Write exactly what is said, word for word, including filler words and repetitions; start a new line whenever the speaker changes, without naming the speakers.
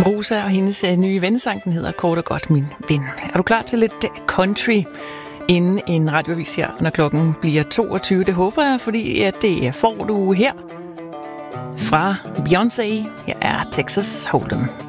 Rosa og hendes nye vensang, den hedder kort og godt Min Ven. Er du klar til lidt country inden en radioavis her, når klokken bliver toogtyve? Det håber jeg, fordi at det får du her fra Beyoncé. Her er Texas Hold'em.